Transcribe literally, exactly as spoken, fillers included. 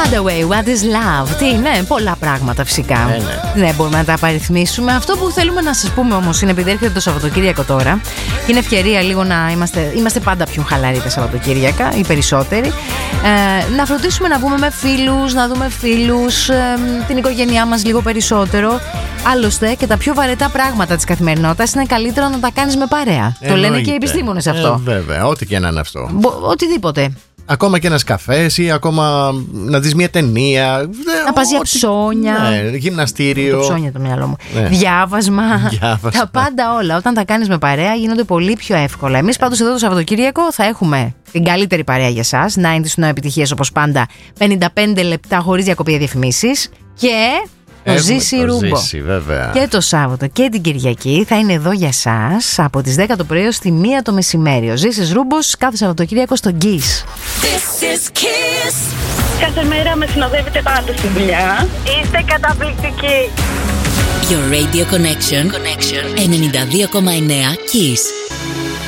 Hadaway, What is Love. Τι είναι, πολλά πράγματα φυσικά. Ναι, ναι. Δεν μπορούμε να τα απαριθμίσουμε. Αυτό που θέλουμε να σας πούμε όμως είναι, επειδή έρχεται το Σαββατοκύριακο τώρα, και είναι ευκαιρία λίγο να είμαστε, είμαστε πάντα πιο χαλαροί τα Σαββατοκύριακα, οι περισσότεροι. Ε, να φροντίσουμε να βγούμε με φίλους, να δούμε φίλους, ε, την οικογένειά μας λίγο περισσότερο. Άλλωστε και τα πιο βαρετά πράγματα της καθημερινότητας είναι καλύτερο να τα κάνεις με παρέα. Εννοείται. Το λένε και οι επιστήμονες αυτό. Ε, βέβαια, ό,τι και να είναι αυτό. Μπο, οτιδήποτε. Ακόμα και ένας καφές ή ακόμα να δεις μια ταινία. Να πας για ψώνια. Ναι, γυμναστήριο. Το ψώνια το μυαλό μου. Ναι. Διάβασμα. Διάβασμα. Τα πάντα όλα. Όταν τα κάνεις με παρέα γίνονται πολύ πιο εύκολα. Εμείς πάντως εδώ το Σαββατοκύριακο θα έχουμε την καλύτερη παρέα για εσάς. ενενήντα του επιτυχίες όπως πάντα. πενήντα πέντε λεπτά χωρίς διακοπή διαφημίσεις. Και το Ζήση Ρούμπο. Ζήση, βέβαια. Και το Σάββατο και την Κυριακή θα είναι εδώ για εσάς από τις δέκα το πρωί ως τη μία το μεσημέρι. Ο Ζήσης Ρούμπος κάθε Σαββατοκύριακο στο Kiss. Κάθε μέρα με συνοδεύετε πάντα στη δουλειά. Είστε καταπληκτικοί. Your Radio Connection, Connection. ενενήντα δύο κόμμα εννέα Kiss.